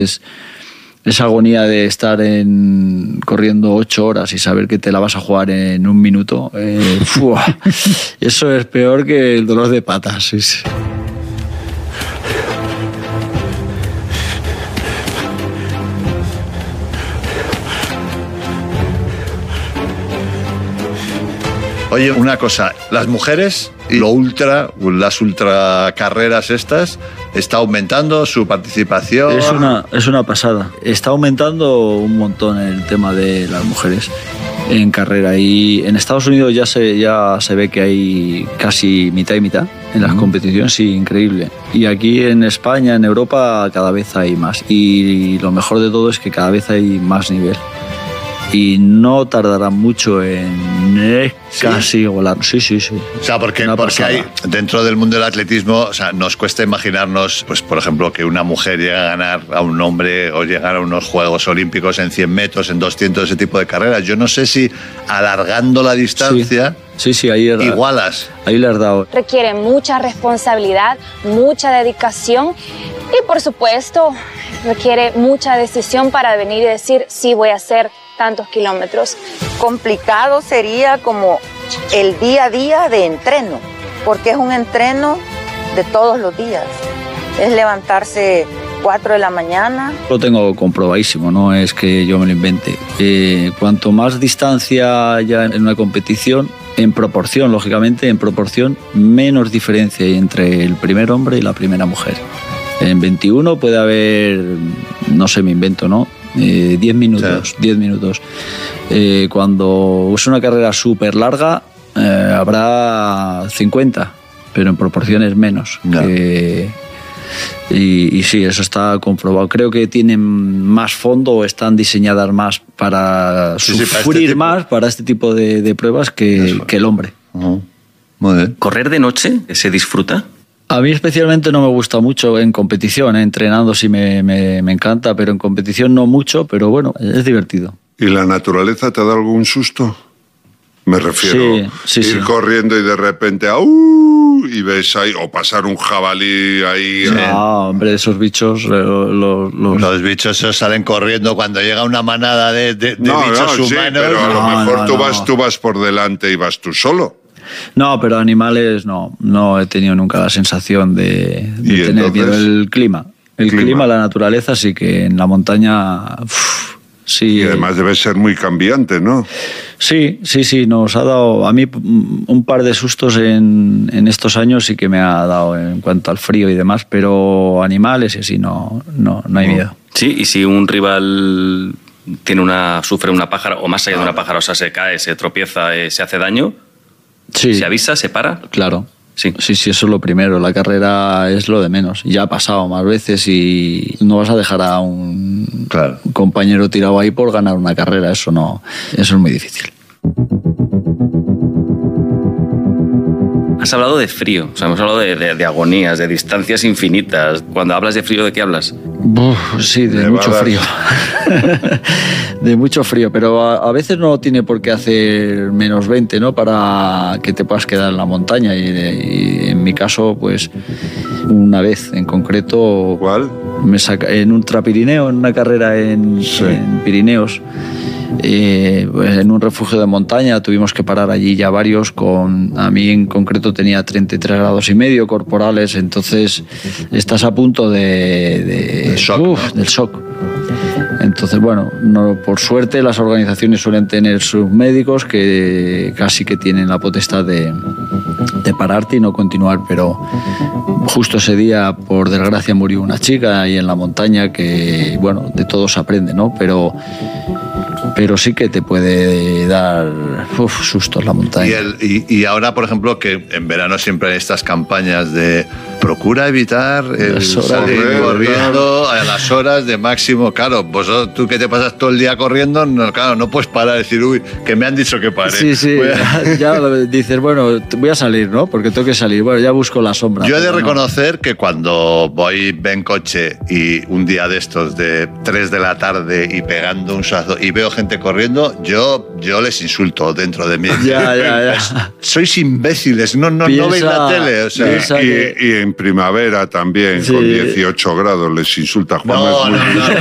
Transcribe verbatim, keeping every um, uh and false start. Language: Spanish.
Es, esa agonía de estar en, corriendo ocho horas y saber que te la vas a jugar en un minuto, eh, eso es peor que el dolor de patas. Sí, sí. Oye, una cosa, las mujeres y lo ultra, las ultra carreras estas, ¿está aumentando su participación? Es una, es una pasada. Está aumentando un montón el tema de las mujeres en carrera. Y en Estados Unidos ya se, ya se ve que hay casi mitad y mitad en las uh-huh. competiciones, sí, increíble. Y aquí en España, en Europa, cada vez hay más. Y lo mejor de todo es que cada vez hay más nivel. Y no tardará mucho en eh, ¿Sí? casi volar. Sí, sí, sí. O sea, porque, porque hay, dentro del mundo del atletismo, o sea, nos cuesta imaginarnos, pues por ejemplo, que una mujer llegue a ganar a un hombre o llegar a unos Juegos Olímpicos en cien metros, en doscientos, ese tipo de carreras. Yo no sé si alargando la distancia... Sí, sí, sí ahí era, igualas. Ahí le has dado. Requiere mucha responsabilidad, mucha dedicación y, por supuesto, requiere mucha decisión para venir y decir, sí, voy a hacer tantos kilómetros. Complicado sería como el día a día de entreno, porque es un entreno de todos los días. Es levantarse cuatro de la mañana. Lo tengo comprobadísimo, no es que yo me lo invente. Eh, cuanto más distancia haya en una competición, en proporción, lógicamente, en proporción, menos diferencia hay entre el primer hombre y la primera mujer. En veintiuno puede haber, no sé, me invento, ¿no? Eh, diez minutos, sí. diez minutos. Eh, cuando es una carrera súper larga, eh, habrá cincuenta, pero en proporciones menos. No. Que, y, y sí, eso está comprobado. Creo que tienen más fondo o están diseñadas más para sí, sufrir sí, para este más para este tipo de, de pruebas que, que el hombre. Uh-huh. Muy bien. ¿Correr de noche se disfruta? A mí especialmente no me gusta mucho en competición, ¿eh? Entrenando sí me, me, me encanta, pero en competición no mucho, pero bueno, es divertido. ¿Y la naturaleza te da algún susto? Me refiero sí, sí, ir sí. corriendo y de repente ¡au! Y ves ahí, o pasar un jabalí ahí. Sí. No, hombre, esos bichos... Los, los... los bichos esos salen corriendo cuando llega una manada de, de, de no, bichos no, humanos. Sí, pero a lo no, mejor no, tú, no. vas, tú vas por delante y vas tú solo. No, pero animales no, no he tenido nunca la sensación de, de tener entonces? miedo. El clima, el clima? clima, la naturaleza, sí que en la montaña, uf, sí. Y además debe ser muy cambiante, ¿no? Sí, sí, sí, nos ha dado a mí un par de sustos en, en estos años sí que me ha dado en cuanto al frío y demás, pero animales y así no, no, no hay no. miedo. Sí, y si un rival tiene una, sufre una pájara, o más allá de una pájara, o sea, se cae, se tropieza, eh, se hace daño... Sí. ¿Se avisa? ¿Se para? Claro. Sí. sí, sí, eso es lo primero. La carrera es lo de menos. Ya ha pasado más veces y no vas a dejar a un claro. compañero tirado ahí por ganar una carrera. Eso no, eso es muy difícil. Has hablado de frío, o sea, hemos hablado de, de, de agonías, de distancias infinitas. Cuando hablas de frío, ¿de qué hablas? Uf, sí, de, de mucho frío. De mucho frío, pero a, a veces no tiene por qué hacer menos veinte, ¿no? Para que te puedas quedar en la montaña. Y, y en mi caso, pues, una vez en concreto... ¿Cuál? Me saca, en un ultrapirineo, en una carrera en, sí. en Pirineos. Eh, pues en un refugio de montaña tuvimos que parar allí ya varios con, a mí en concreto tenía treinta y tres grados y medio corporales, entonces estás a punto de, de el shock, uf, ¿no? del shock. Entonces, bueno, no, por suerte las organizaciones suelen tener sus médicos que casi que tienen la potestad de, de pararte y no continuar, pero justo ese día, por desgracia, murió una chica ahí en la montaña que, bueno, de todo se aprende, ¿no? Pero, pero sí que te puede dar uf, sustos la montaña. Y, el, y, y ahora, por ejemplo, que en verano siempre hay estas campañas de procura evitar el salir corriendo a las horas de máximo. Claro, pues tú que te pasas todo el día corriendo, no, claro, no puedes parar y decir, uy, que me han dicho que pare. Sí, sí, a... ya dices, bueno, voy a salir, ¿no? Porque tengo que salir. Bueno, ya busco la sombra. Yo he de no. reconocer que cuando voy en coche y un día de estos de tres de la tarde y pegando un sazo y veo gente corriendo, yo yo les insulto dentro de mí. Ya, ya, ya. Sois imbéciles, no, no, Piensa, no veis la tele. O sea, y, y en primavera también, Sí. con dieciocho grados, les insulta Juan. no, no, no.